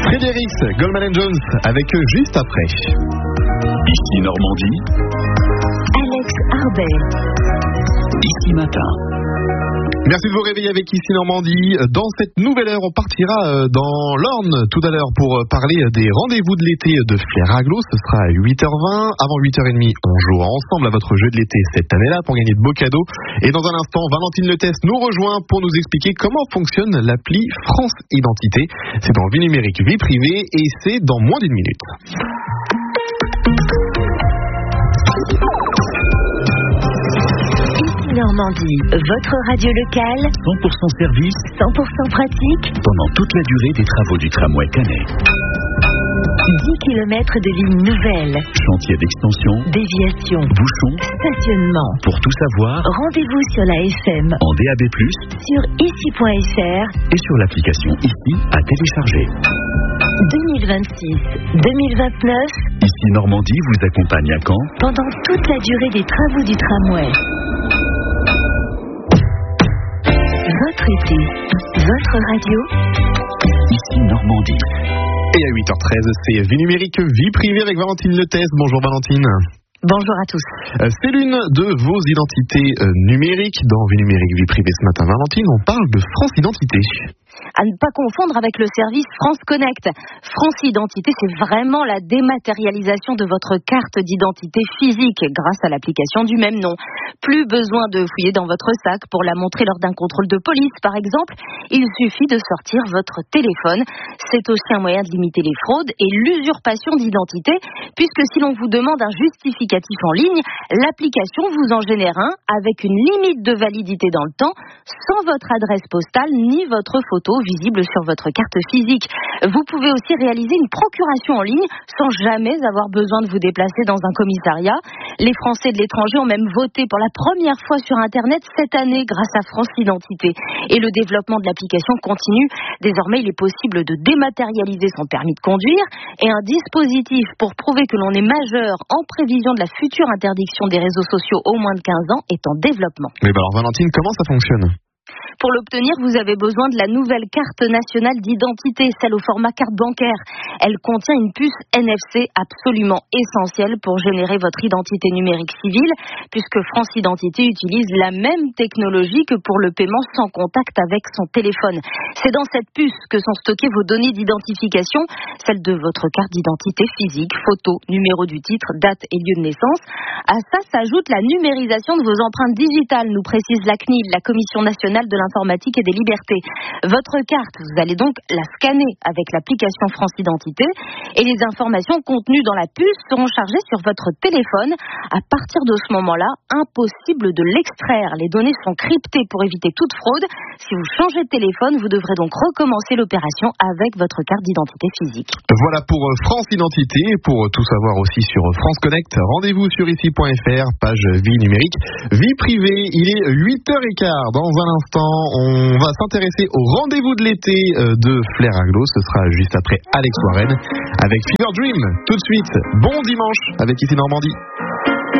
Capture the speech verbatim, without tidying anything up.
Frédéric, Goldman and Jones avec eux juste après. Ici Normandie. Alex Arbet. Ici Matin. Merci de vous réveiller avec Ici Normandie. Dans cette nouvelle heure, on partira dans l'Orne tout à l'heure pour parler des rendez-vous de l'été de Flair Aglo. Ce sera à huit heures vingt. Avant huit heures trente, on jouera ensemble à votre jeu de l'été cette année-là pour gagner de beaux cadeaux. Et dans un instant, Valentine Leteste nous rejoint pour nous expliquer comment fonctionne l'appli France Identité. C'est dans Vie numérique, vie privée et c'est dans moins d'une minute. Normandie, votre radio locale, cent pour cent service, cent pour cent pratique, pendant toute la durée des travaux du tramway Canet. dix kilomètres de lignes nouvelles, Chantier d'extension, déviation, bouchons, stationnement. Pour tout savoir, Rendez-vous sur la F M, en D A B plus, sur ici point F R et sur l'application Ici à télécharger. deux mille vingt-six deux mille vingt-neuf, Ici Normandie vous accompagne à Caen pendant toute la durée des travaux du tramway. Votre été, votre radio, Ici Normandie. Et à huit heures treize, c'est Vie numérique, vie privée avec Valentine Leteste. Bonjour Valentine. Bonjour à tous. C'est l'une de vos identités numériques. Dans Vie numérique, vie privée ce matin, Valentine, on parle de France Identité. À ne pas confondre avec le service France Connect. France Identité, c'est vraiment la dématérialisation de votre carte d'identité physique grâce à l'application du même nom. Plus besoin de fouiller dans votre sac pour la montrer lors d'un contrôle de police, par exemple. Il suffit de sortir votre téléphone. C'est aussi un moyen de limiter les fraudes et l'usurpation d'identité, puisque si l'on vous demande un justificatif en ligne, l'application vous en génère un avec une limite de validité dans le temps, sans votre adresse postale ni votre photo visible sur votre carte physique. Vous pouvez aussi réaliser une procuration en ligne sans jamais avoir besoin de vous déplacer dans un commissariat. Les Français de l'étranger ont même voté pour la première fois sur Internet cette année grâce à France Identité. Et le développement de l'application continue. Désormais, il est possible de dématérialiser son permis de conduire et un dispositif pour prouver que l'on est majeur en prévision de la future interdiction des réseaux sociaux au moins de quinze ans est en développement. Mais bah alors Valentine, comment ça fonctionne ? Pour l'obtenir, vous avez besoin de la nouvelle carte nationale d'identité, celle au format carte bancaire. Elle contient une puce N F C absolument essentielle pour générer votre identité numérique civile, puisque France Identité utilise la même technologie que pour le paiement sans contact avec son téléphone. C'est dans cette puce que sont stockées vos données d'identification, celles de votre carte d'identité physique, photo, numéro du titre, date et lieu de naissance. À ça s'ajoute la numérisation de vos empreintes digitales, nous précise la C N I L, la Commission nationale de l'informatique et des libertés. Votre carte, vous allez donc la scanner avec l'application France Identité et les informations contenues dans la puce seront chargées sur votre téléphone. À partir de ce moment-là, impossible de l'extraire. Les données sont cryptées pour éviter toute fraude. Si vous changez de téléphone, vous devrez donc recommencer l'opération avec votre carte d'identité physique. Voilà pour France Identité. Pour tout savoir aussi sur France Connect, rendez-vous sur ici point F R, page vie numérique, vie privée. Il est huit heures quinze. Dans un instant, on va s'intéresser au rendez-vous de l'été de Flair Aglo. Ce sera juste après Alex Warren avec Fever Dream. Tout de suite, bon dimanche avec Ici Normandie.